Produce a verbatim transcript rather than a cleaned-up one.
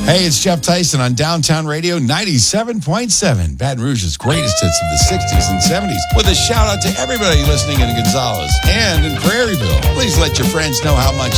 Hey, it's Jeff Tyson on Downtown Radio ninety-seven point seven, Baton Rouge's greatest hits of the sixties and seventies, with a shout out to everybody listening in Gonzales and in Prairieville. Please let your friends know how much